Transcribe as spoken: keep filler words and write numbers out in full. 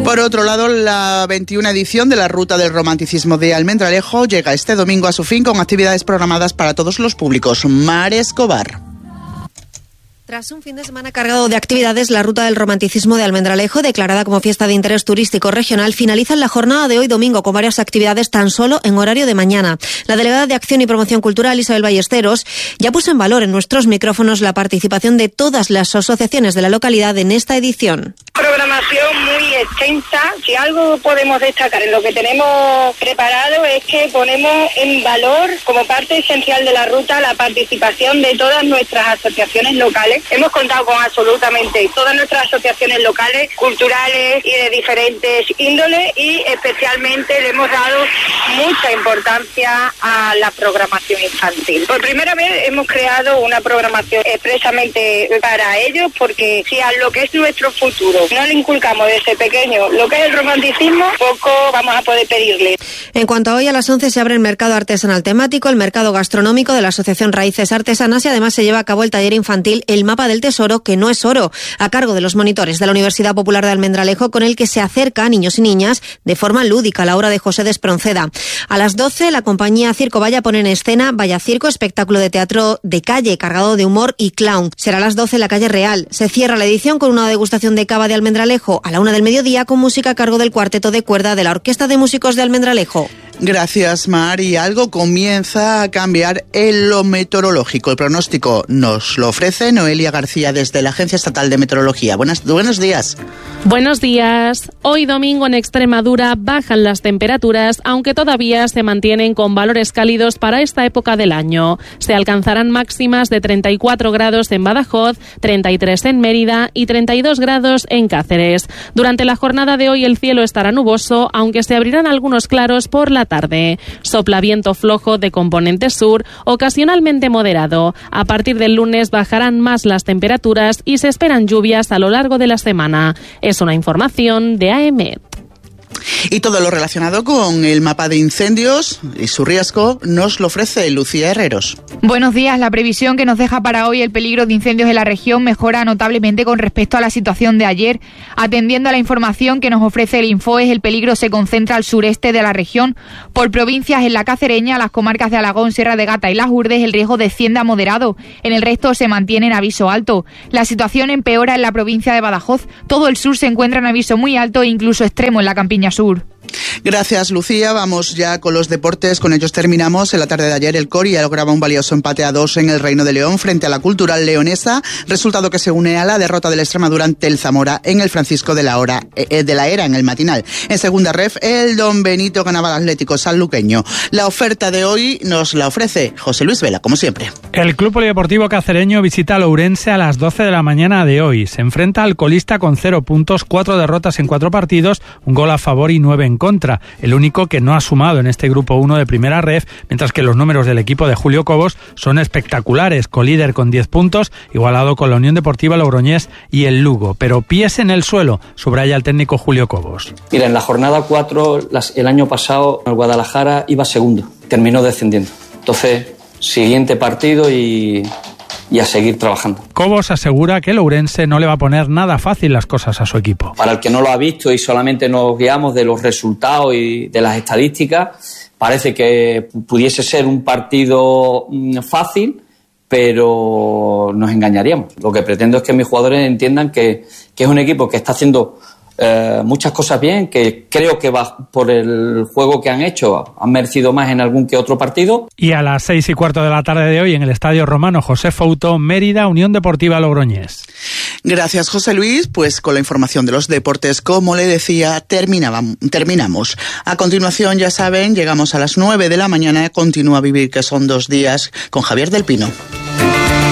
Por otro lado, la veintiuna edición de la Ruta del Romanticismo de Almendralejo llega este domingo a su fin con actividades programadas para todos los públicos. Mar Escobar. Tras un fin de semana cargado de actividades, la Ruta del Romanticismo de Almendralejo, declarada como fiesta de interés turístico regional, finaliza en la jornada de hoy domingo con varias actividades tan solo en horario de mañana. La delegada de Acción y Promoción Cultural, Isabel Ballesteros, ya puso en valor en nuestros micrófonos la participación de todas las asociaciones de la localidad en esta edición. Programación muy extensa. Si algo podemos destacar en lo que tenemos preparado es que ponemos en valor como parte esencial de la ruta la participación de todas nuestras asociaciones locales. Hemos contado con absolutamente todas nuestras asociaciones locales, culturales y de diferentes índoles, y especialmente le hemos dado mucha importancia a la programación infantil. Por primera vez hemos creado una programación expresamente para ellos, porque si a lo que es nuestro futuro no le inculcamos desde pequeño lo que es el romanticismo, poco vamos a poder pedirle. En cuanto a hoy, a las once se abre el mercado artesanal temático, el mercado gastronómico de la Asociación Raíces Artesanas, y además se lleva a cabo el taller infantil El Mapa del Tesoro, que no es oro, a cargo de los monitores de la Universidad Popular de Almendralejo, con el que se acerca a niños y niñas de forma lúdica a la obra de José de Espronceda. A las doce, la compañía Circo Vaya pone en escena Vaya Circo, espectáculo de teatro de calle cargado de humor y clown. Será a las doce en la calle Real. Se cierra la edición con una degustación de cava de Almendralejo a la una del mediodía, con música a cargo del cuarteto de cuerda de la Orquesta de Músicos de Almendralejo. Gracias, Mar. Y algo comienza a cambiar en lo meteorológico. El pronóstico nos lo ofrece Noelia García desde la Agencia Estatal de Meteorología. Buenas, buenos días. Buenos días. Hoy domingo en Extremadura bajan las temperaturas, aunque todavía se mantienen con valores cálidos para esta época del año. Se alcanzarán máximas de treinta y cuatro grados en Badajoz, treinta y tres en Mérida y treinta y dos grados en Cáceres. Durante la jornada de hoy el cielo estará nuboso, aunque se abrirán algunos claros por la tarde. Sopla viento flojo de componente sur, ocasionalmente moderado. A partir del lunes bajarán más las temperaturas y se esperan lluvias a lo largo de la semana. Es una información de A M E. Y todo lo relacionado con el mapa de incendios y su riesgo nos lo ofrece Lucía Herreros. Buenos días. La previsión que nos deja para hoy el peligro de incendios en la región mejora notablemente con respecto a la situación de ayer. Atendiendo a la información que nos ofrece el Infoes, el peligro se concentra al sureste de la región. Por provincias, en la Cacereña, las comarcas de Alagón, Sierra de Gata y Las Urdes, el riesgo desciende a moderado. En el resto se mantiene en aviso alto. La situación empeora en la provincia de Badajoz. Todo el sur se encuentra en aviso muy alto e incluso extremo en la campiña sur. Gracias, Lucía. Vamos ya con los deportes. Con ellos terminamos. En la tarde de ayer el Coria lograba un valioso empate a dos en el Reino de León frente a la Cultural Leonesa, resultado que se une a la derrota del Extremadura ante el Zamora en el Francisco de la, hora, eh, de la Era en el matinal. En segunda ref, el Don Benito ganaba al Atlético sanluqueño. La oferta de hoy nos la ofrece José Luis Vela, como siempre. El Club Polideportivo Cacereño visita a Lourense a las doce de la mañana de hoy. Se enfrenta al colista con cero puntos, cuatro derrotas en cuatro partidos, un gol a favor y nueve en contra. El único que no ha sumado en este grupo uno de primera ref, mientras que los números del equipo de Julio Cobos son espectaculares, colíder con diez puntos, igualado con la Unión Deportiva Logroñés y el Lugo, pero pies en el suelo, subraya el técnico Julio Cobos. Mira, en la jornada cuatro, el año pasado, el Guadalajara iba segundo, terminó descendiendo. Entonces, siguiente partido y... y a seguir trabajando. Cobos asegura que el Ourense no le va a poner nada fácil las cosas a su equipo. Para el que no lo ha visto y solamente nos guiamos de los resultados y de las estadísticas, parece que pudiese ser un partido fácil, pero nos engañaríamos. Lo que pretendo es que mis jugadores entiendan que, que es un equipo que está haciendo Eh, muchas cosas bien, que creo que va por el juego que han hecho, han merecido más en algún que otro partido. Y a las seis y cuarto de la tarde de hoy en el Estadio Romano José Fouto, Mérida, Unión Deportiva Logroñés. Gracias, José Luis. Pues con la información de los deportes, como le decía, terminamos. A continuación, ya saben, llegamos a las nueve de la mañana. Continúa a vivir, que son dos días, con Javier del Pino.